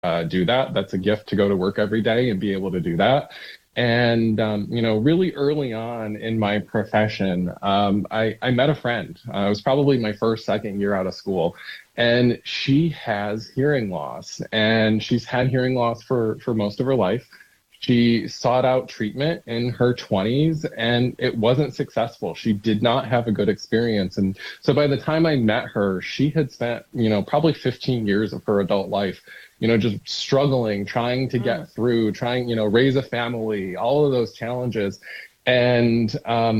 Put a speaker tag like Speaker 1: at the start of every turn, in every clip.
Speaker 1: do that. That's a gift to go to work every day and be able to do that. And, really early on in my profession, I met a friend. It was probably my first, second year out of school. And she has hearing loss, and she's had hearing loss for most of her life. She sought out treatment in her 20s, and it wasn't successful. She did not have a good experience. And so by the time I met her, she had spent, probably 15 years of her adult life, just struggling, trying to get through, raise a family, all of those challenges. And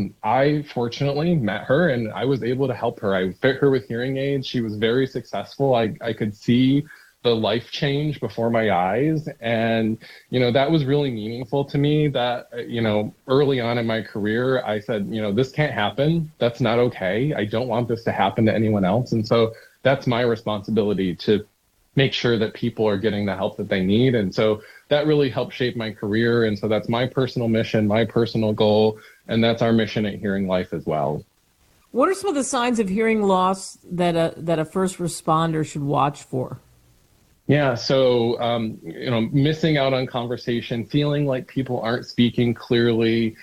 Speaker 1: I fortunately met her, and I was able to help her. I fit her with hearing aids. She was very successful. I could see the life change before my eyes. And, that was really meaningful to me that, early on in my career, I said, this can't happen. That's not okay. I don't want this to happen to anyone else. And so that's my responsibility to make sure that people are getting the help that they need. And so that really helped shape my career. And so that's my personal mission, my personal goal, and that's our mission at Hearing Life as well.
Speaker 2: What are some of the signs of hearing loss that a first responder should watch for?
Speaker 1: Yeah, so, missing out on conversation, feeling like people aren't speaking clearly.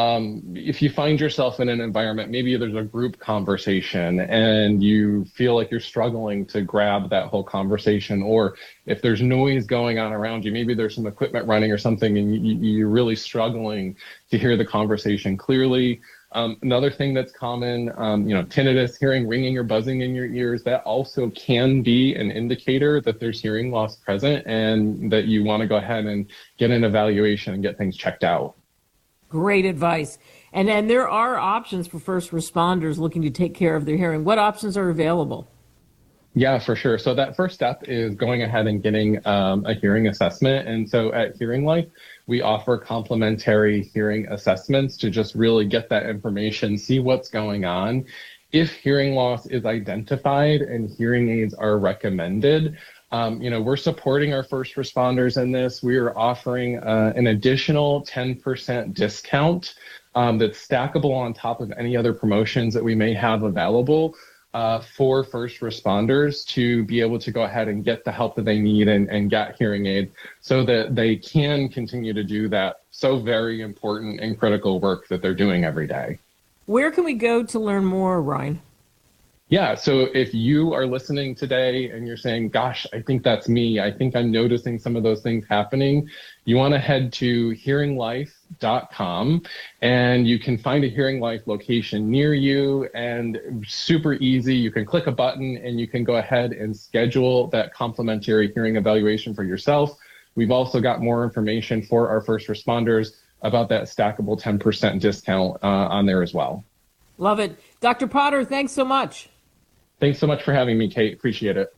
Speaker 1: If you find yourself in an environment, maybe there's a group conversation and you feel like you're struggling to grab that whole conversation, or if there's noise going on around you, maybe there's some equipment running or something and you're really struggling to hear the conversation clearly. Another thing that's common, tinnitus, hearing ringing or buzzing in your ears, that also can be an indicator that there's hearing loss present and that you want to go ahead and get an evaluation and get things checked out.
Speaker 2: Great advice. And then there are options for first responders looking to take care of their hearing. What options are available?
Speaker 1: Yeah, for sure. So that first step is going ahead and getting a hearing assessment. And so at Hearing Life, we offer complimentary hearing assessments to just really get that information, see what's going on. If hearing loss is identified and hearing aids are recommended, we're supporting our first responders in this. We are offering an additional 10% discount that's stackable on top of any other promotions that we may have available for first responders to be able to go ahead and get the help that they need and get hearing aid so that they can continue to do that so very important and critical work that they're doing every day.
Speaker 2: Where can we go to learn more, Ryan?
Speaker 1: Yeah, so if you are listening today and you're saying, gosh, I think that's me, I think I'm noticing some of those things happening, you want to head to hearinglife.com and you can find a Hearing Life location near you, and super easy. You can click a button and you can go ahead and schedule that complimentary hearing evaluation for yourself. We've also got more information for our first responders about that stackable 10% discount on there as well.
Speaker 2: Love it. Dr. Potter, thanks so much.
Speaker 1: Thanks so much for having me, Kate. Appreciate it.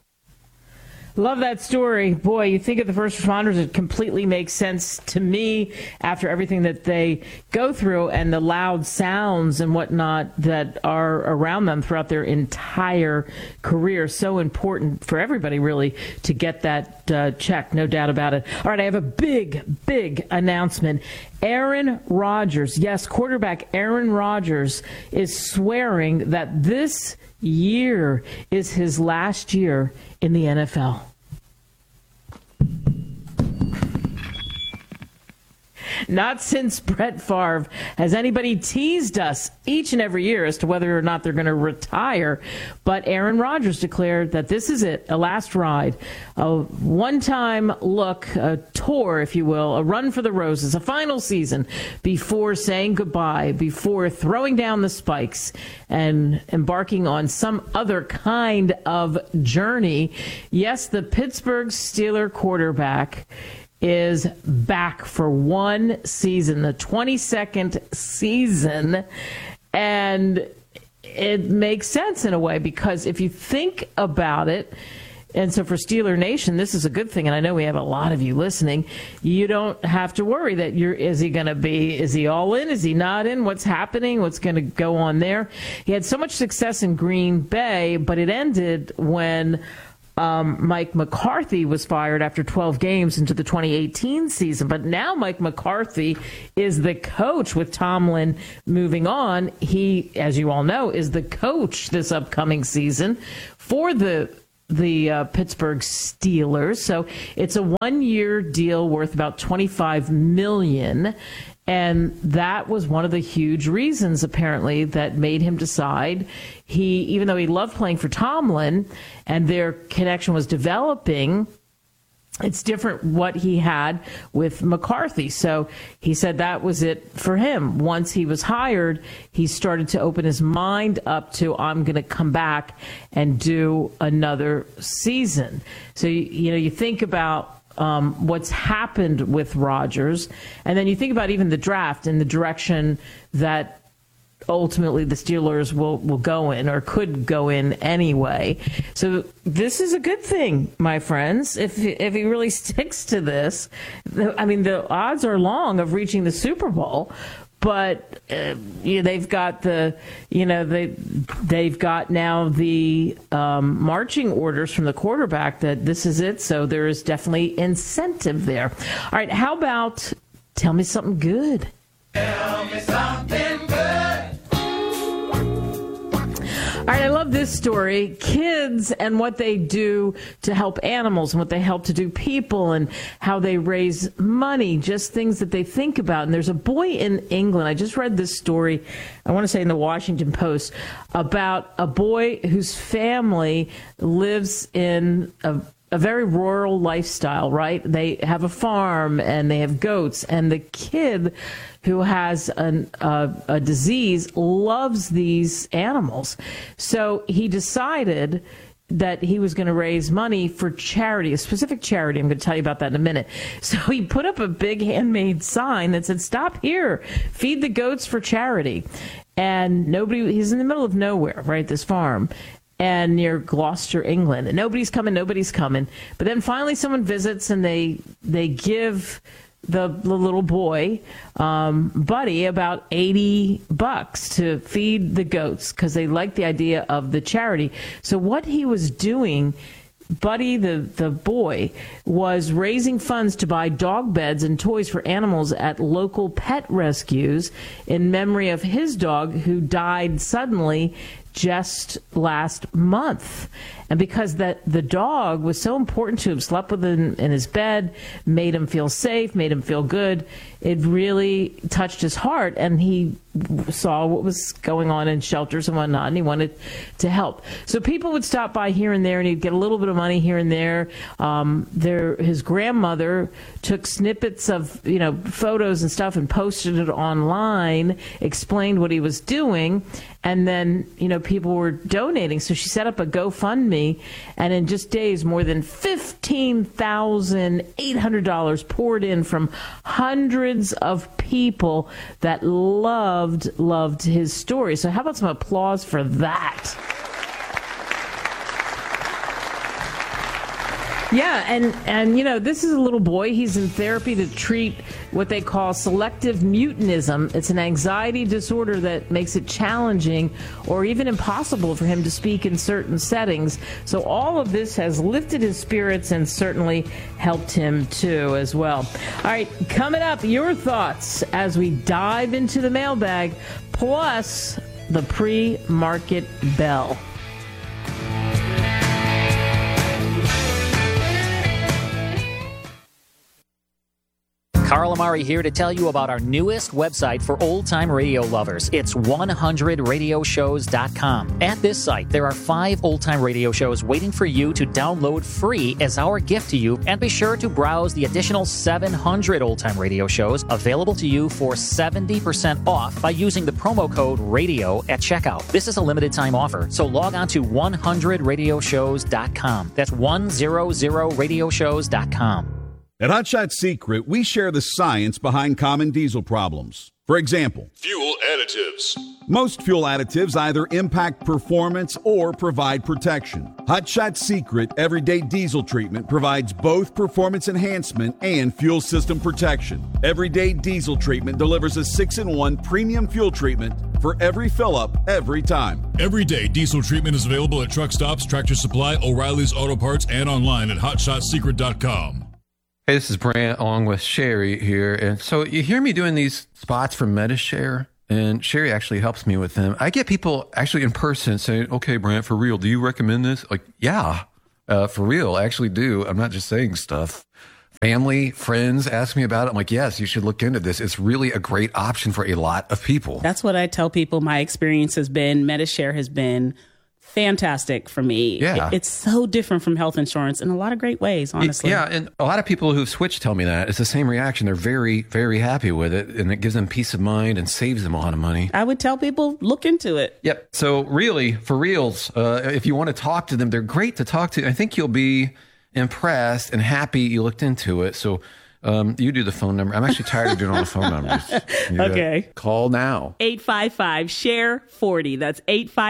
Speaker 2: Love that story. Boy, you think of the first responders, it completely makes sense to me after everything that they go through and the loud sounds and whatnot that are around them throughout their entire career. So important for everybody, really, to get that check, no doubt about it. All right, I have a big announcement. Aaron Rodgers, yes, quarterback Aaron Rodgers is swearing that this year is his last year in the NFL. Not since Brett Favre has anybody teased us each and every year as to whether or not they're going to retire. But Aaron Rodgers declared that this is it, a last ride, a one-time look, a tour, if you will, a run for the roses, a final season before saying goodbye, before throwing down the spikes and embarking on some other kind of journey. Yes, the Pittsburgh Steelers quarterback is back for one season, the 22nd season. And it makes sense in a way, because if you think about it, and so for Steeler Nation, this is a good thing. And I know we have a lot of you listening. You don't have to worry that is he going to be, is he all in? Is he not in? What's happening? What's going to go on there? He had so much success in Green Bay, but it ended when Mike McCarthy was fired after 12 games into the 2018 season. But now Mike McCarthy is the coach with Tomlin moving on. He, as you all know, is the coach this upcoming season for the the Pittsburgh Steelers. So it's a 1-year deal worth about $25 million. And that was one of the huge reasons, apparently, that made him decide even though he loved playing for Tomlin and their connection was developing, it's different what he had with McCarthy. So he said that was it for him. Once he was hired, he started to open his mind up to, I'm going to come back and do another season. So, you think about what's happened with Rodgers, and then you think about even the draft and the direction that ultimately the Steelers will go in, or could go in anyway. So this is a good thing, my friends, if he really sticks to this. I mean, the odds are long of reaching the Super Bowl, but they've got they've got now the marching orders from the quarterback that this is it. So there is definitely incentive there. All right, how about tell me something good?
Speaker 3: Tell me something good.
Speaker 2: All right, I love this story. Kids and what they do to help animals and what they help to do people and how they raise money, just things that they think about. And there's a boy in England, I just read this story, I want to say in the Washington Post, about a boy whose family lives in a very rural lifestyle, right? They have a farm and they have goats, and the kid who has a disease loves these animals. So he decided that he was going to raise money for charity, a specific charity. I'm going to tell you about that in a minute. So he put up a big handmade sign that said, "Stop here, feed the goats for charity." And he's in the middle of nowhere, right? This farm. And near Gloucester, England. And nobody's coming. But then finally someone visits and they give the little boy, Buddy, about $80 to feed the goats because they like the idea of the charity. So what he was doing, Buddy, the boy, was raising funds to buy dog beds and toys for animals at local pet rescues in memory of his dog who died suddenly just last month. And because the dog was so important to him, slept with him in his bed, made him feel safe, made him feel good, it really touched his heart, and he saw what was going on in shelters and whatnot, and he wanted to help. So people would stop by here and there, and he'd get a little bit of money here and there. His grandmother took snippets of photos and stuff and posted it online, explained what he was doing, and then people were donating. So she set up a GoFundMe, and in just days, more than $15,800 poured in from hundreds of people that loved his story. So how about some applause for that? Yeah, and this is a little boy. He's in therapy to treat what they call selective mutinism. It's an anxiety disorder that makes it challenging or even impossible for him to speak in certain settings. So all of this has lifted his spirits and certainly helped him too as well. All right, coming up, your thoughts as we dive into the mailbag, plus the pre-market bell.
Speaker 4: Carl Amari here to tell you about our newest website for old-time radio lovers. It's 100radioshows.com. At this site, there are 5 old-time radio shows waiting for you to download free as our gift to you, and be sure to browse the additional 700 old-time radio shows available to you for 70% off by using the promo code RADIO at checkout. This is a limited-time offer, so log on to 100radioshows.com. That's 100radioshows.com.
Speaker 5: At Hot Shot Secret, we share the science behind common diesel problems. For example,
Speaker 3: Fuel additives.
Speaker 5: most fuel additives either impact performance or provide protection. Hot Shot Secret Everyday Diesel Treatment provides both performance enhancement and fuel system protection. Everyday Diesel Treatment delivers a 6-in-1 premium fuel treatment for every fill-up, every time.
Speaker 6: Everyday Diesel Treatment is available at truck stops, Tractor Supply, O'Reilly's Auto Parts, and online at HotShotSecret.com.
Speaker 7: Hey, this is Brant along with Sherry here. And so you hear me doing these spots for MediShare, and Sherry actually helps me with them. I get people actually in person saying, okay, Brant, for real, do you recommend this? Like, yeah, For real, I actually do. I'm not just saying stuff. Family, friends ask me about it. I'm like, yes, you should look into this. It's really a great option for a lot of people.
Speaker 8: That's what I tell people. My experience has been, Medi-Share has been fantastic for me.
Speaker 7: Yeah.
Speaker 8: It's so different from health insurance in a lot of great ways, honestly.
Speaker 7: Yeah, and a lot of people who've switched tell me that. It's the same reaction. They're very, very happy with it, and it gives them peace of mind and saves them a lot of money.
Speaker 8: I would tell people, look into it.
Speaker 7: Yep. So really, for reals, if you want to talk to them, they're great to talk to. I think you'll be impressed and happy you looked into it. So you do the phone number. I'm actually tired of doing all the phone numbers.
Speaker 8: Okay.
Speaker 7: Call now.
Speaker 8: 855-SHARE-40. That's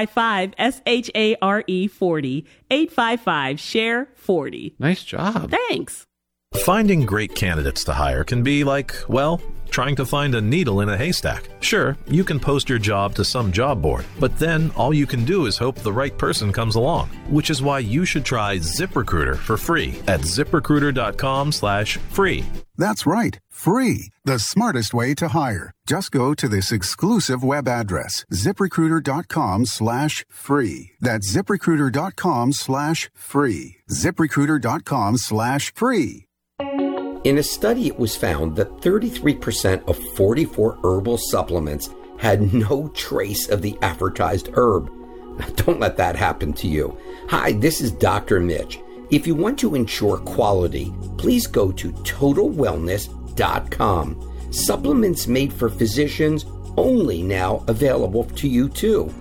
Speaker 8: 855-SHARE-40. 855-SHARE-40.
Speaker 7: Nice job.
Speaker 8: Thanks.
Speaker 9: Finding great candidates to hire can be like, well, trying to find a needle in a haystack. Sure, you can post your job to some job board, but then all you can do is hope the right person comes along, which is why you should try ZipRecruiter for free at ZipRecruiter.com/free.
Speaker 10: That's right, free. The smartest way to hire. Just go to this exclusive web address, ZipRecruiter.com/free. That's ZipRecruiter.com/free. ZipRecruiter.com/free.
Speaker 11: In a study, it was found that 33% of 44 herbal supplements had no trace of the advertised herb. Don't let that happen to you. Hi, this is Dr. Mitch. If you want to ensure quality, please go to TotalWellness.com. Supplements made for physicians only now available to you too.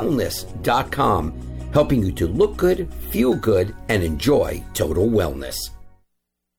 Speaker 11: TotalWellness.com, helping you to look good, feel good, and enjoy total wellness.